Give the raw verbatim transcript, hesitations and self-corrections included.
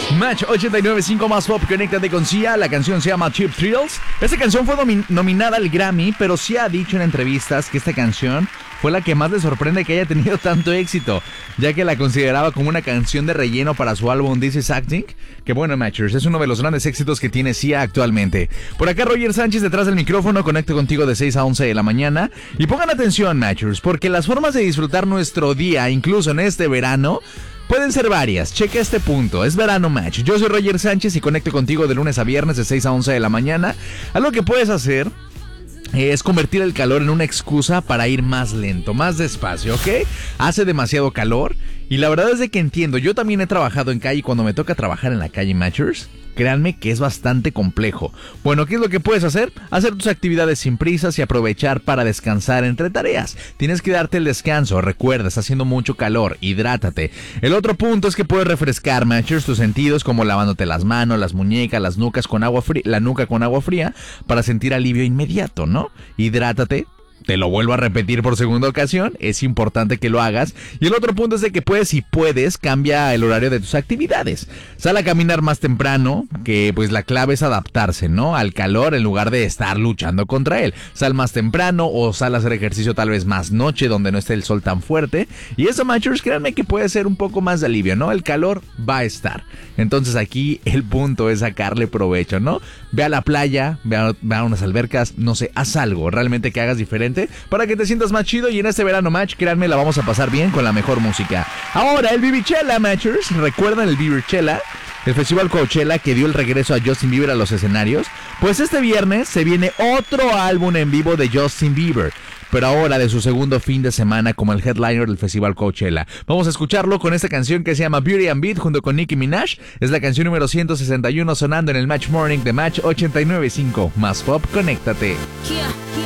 Match ochenta y nueve punto cinco más pop, conéctate con Sia. La canción se llama Cheap Thrills. Esta canción fue domi- nominada al Grammy, pero Sia ha dicho en entrevistas que esta canción fue la que más le sorprende que haya tenido tanto éxito, ya que la consideraba como una canción de relleno para su álbum This Is Acting, que bueno, Matchers, es uno de los grandes éxitos que tiene Sia actualmente. Por acá Roger Sánchez detrás del micrófono, conecto contigo de seis a once de la mañana. Y pongan atención, Matchers, porque las formas de disfrutar nuestro día, incluso en este verano, pueden ser varias. Checa este punto. Es Verano Match. Yo soy Roger Sánchez y conecto contigo de lunes a viernes de seis a once de la mañana. Algo que puedes hacer es convertir el calor en una excusa para ir más lento, más despacio, ¿ok? Hace demasiado calor y la verdad es de que entiendo. Yo también he trabajado en calle y cuando me toca trabajar en la calle, Matchers, créanme que es bastante complejo. Bueno, ¿qué es lo que puedes hacer? Hacer tus actividades sin prisas y aprovechar para descansar entre tareas. Tienes que darte el descanso. Recuerda, está haciendo mucho calor. Hidrátate. El otro punto es que puedes refrescar, Matchers, tus sentidos, como lavándote las manos, las muñecas, las nucas con agua fría, la nuca con agua fría, para sentir alivio inmediato, ¿no? Hidrátate. Te lo vuelvo a repetir por segunda ocasión, es importante que lo hagas. Y el otro punto es de que puedes, si puedes, cambia el horario de tus actividades. Sal a caminar más temprano, que pues la clave es adaptarse, ¿no? Al calor en lugar de estar luchando contra él. Sal más temprano o sal a hacer ejercicio tal vez más noche, donde no esté el sol tan fuerte. Y eso, Matchers, créanme que puede ser un poco más de alivio, ¿no? El calor va a estar. Entonces aquí el punto es sacarle provecho, ¿no? Ve a la playa, ve a, ve a unas albercas, no sé, haz algo realmente que hagas diferente para que te sientas más chido y en este verano match, créanme, la vamos a pasar bien con la mejor música. Ahora, el Vivichella, Matchers. ¿Recuerdan el Vivichella? El festival Coachella que dio el regreso a Justin Bieber a los escenarios. Pues este viernes se viene otro álbum en vivo de Justin Bieber, pero ahora de su segundo fin de semana como el headliner del festival Coachella. Vamos a escucharlo con esta canción que se llama Beauty and Beat junto con Nicki Minaj. Es la canción número ciento sesenta y uno sonando en el Match Morning de Match ochenta y nueve punto cinco. Más pop, conéctate. Yeah, yeah.